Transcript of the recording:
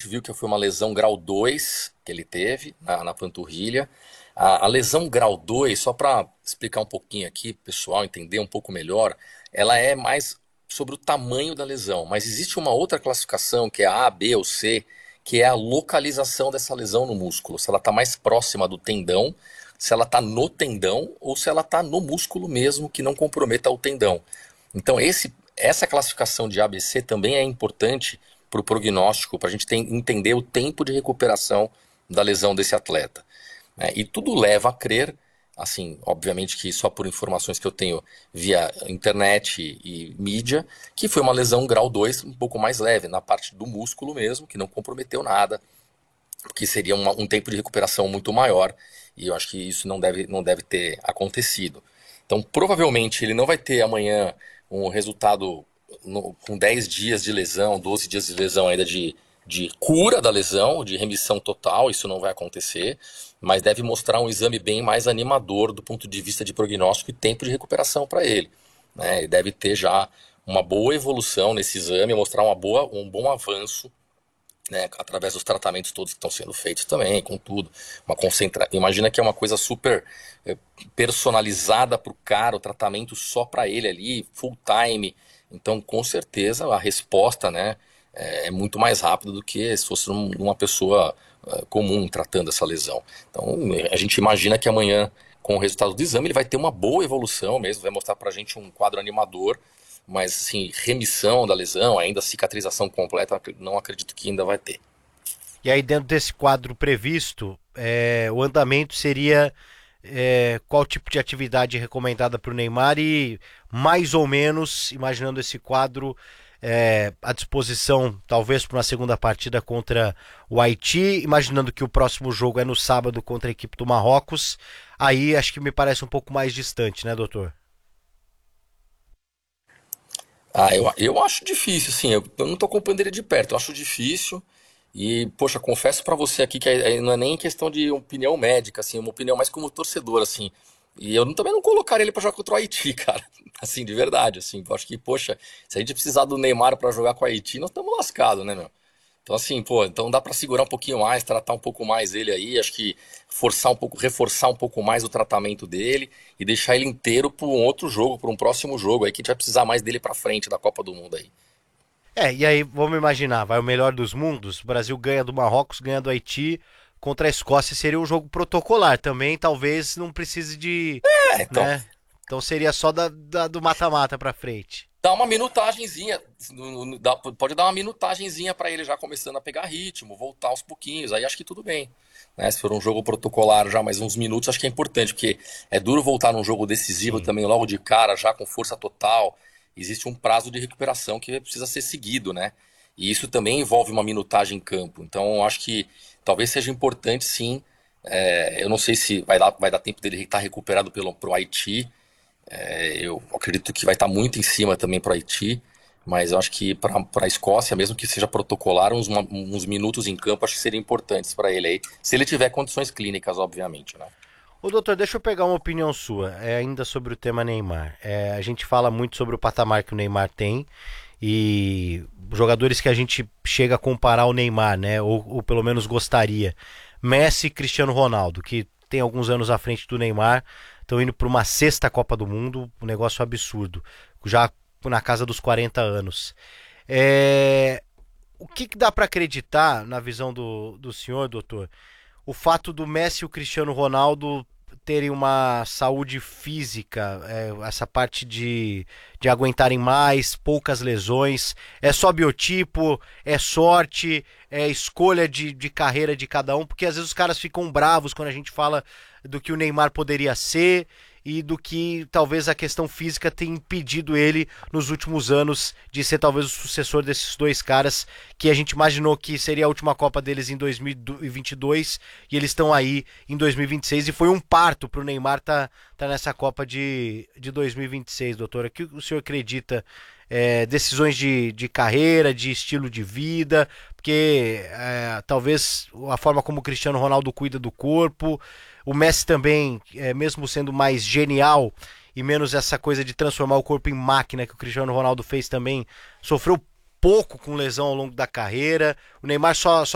gente viu que foi uma lesão grau 2 que ele teve na panturrilha. A lesão grau 2, só para explicar um pouquinho aqui, pessoal, entender um pouco melhor, ela é mais sobre o tamanho da lesão, mas existe uma outra classificação, que é a A, B ou C, que é a localização dessa lesão no músculo, se ela está mais próxima do tendão, se ela está no tendão ou se ela está no músculo mesmo, que não comprometa o tendão. Então essa classificação de ABC também é importante para o prognóstico, para a gente entender o tempo de recuperação da lesão desse atleta. E tudo leva a crer, assim, obviamente que só por informações que eu tenho via internet e mídia, que foi uma lesão grau 2 um pouco mais leve, na parte do músculo mesmo, que não comprometeu nada, porque seria um tempo de recuperação muito maior, e eu acho que isso não deve ter acontecido. Então, provavelmente, ele não vai ter amanhã um resultado com 10 dias de lesão, 12 dias de lesão ainda de cura da lesão, de remissão total, isso não vai acontecer, mas deve mostrar um exame bem mais animador do ponto de vista de prognóstico e tempo de recuperação para ele. Né? Ele deve ter já uma boa evolução nesse exame, mostrar um bom avanço, né, através dos tratamentos todos que estão sendo feitos também, com tudo. Imagina que é uma coisa super personalizada para o cara, o tratamento só para ele ali, full time. Então, com certeza, a resposta, né, é muito mais rápida do que se fosse uma pessoa comum tratando essa lesão. Então, a gente imagina que amanhã, com o resultado do exame, ele vai ter uma boa evolução mesmo, vai mostrar para a gente um quadro animador, mas assim, remissão da lesão, ainda cicatrização completa, não acredito que ainda vai ter. E aí dentro desse quadro previsto, o andamento seria qual tipo de atividade recomendada para o Neymar e mais ou menos, imaginando esse quadro, à disposição talvez para uma segunda partida contra o Haiti, imaginando que o próximo jogo é no sábado contra a equipe do Marrocos, aí acho que me parece um pouco mais distante, né, doutor? Eu acho difícil, sim. Eu não tô acompanhando ele de perto, eu acho difícil. E, poxa, confesso pra você aqui que não é nem questão de opinião médica, assim, é uma opinião mais como torcedor, assim. E eu também não colocaria ele pra jogar contra o Haiti, cara. Assim, de verdade, assim. Eu acho que, poxa, se a gente precisar do Neymar pra jogar com o Haiti, nós estamos lascados, né, meu? Então, assim, pô, então dá pra segurar um pouquinho mais, tratar um pouco mais ele aí, acho que reforçar um pouco mais o tratamento dele e deixar ele inteiro pra um outro jogo, pra um próximo jogo aí, que a gente vai precisar mais dele pra frente da Copa do Mundo aí. E aí vamos imaginar, vai o melhor dos mundos, o Brasil ganha do Marrocos, ganha do Haiti, contra a Escócia seria um jogo protocolar também, talvez não precise de, Então, né? Então seria só do mata-mata pra frente. dá uma minutagenzinha, pode dar uma minutagenzinha pra ele já começando a pegar ritmo, voltar aos pouquinhos, aí acho que tudo bem. Né? Se for um jogo protocolar já mais uns minutos, acho que é importante, porque é duro voltar num jogo decisivo Sim. também logo de cara, já com força total. Existe um prazo de recuperação que precisa ser seguido, né? E isso também envolve uma minutagem em campo. Então, eu acho que talvez seja importante, sim. Eu não sei se vai dar tempo dele estar recuperado pro Haiti. Eu acredito que vai estar muito em cima também para o Haiti, mas eu acho que para a Escócia, mesmo que seja protocolar, uns minutos em campo, acho que seriam importantes para ele aí, se ele tiver condições clínicas, obviamente, né? Ô doutor, deixa eu pegar uma opinião sua, ainda sobre o tema Neymar. A gente fala muito sobre o patamar que o Neymar tem e jogadores que a gente chega a comparar o Neymar, né? Ou pelo menos gostaria. Messi e Cristiano Ronaldo, que tem alguns anos à frente do Neymar, estão indo para uma sexta Copa do Mundo, um negócio absurdo, já na casa dos 40 anos. O que dá para acreditar, na visão do senhor, doutor, o fato do Messi e o Cristiano Ronaldo terem uma saúde física, essa parte de aguentarem mais, poucas lesões, é só biotipo, é sorte, é escolha de carreira de cada um, porque às vezes os caras ficam bravos quando a gente fala do que o Neymar poderia ser e do que talvez a questão física tenha impedido ele nos últimos anos de ser talvez o sucessor desses dois caras que a gente imaginou que seria a última Copa deles em 2022 e eles estão aí em 2026 e foi um parto para o Neymar tá nessa Copa de 2026, doutora. O que o senhor acredita? Decisões de carreira, de estilo de vida, porque talvez a forma como o Cristiano Ronaldo cuida do corpo, o Messi também, mesmo sendo mais genial e menos essa coisa de transformar o corpo em máquina que o Cristiano Ronaldo fez também, sofreu pouco com lesão ao longo da carreira. O Neymar só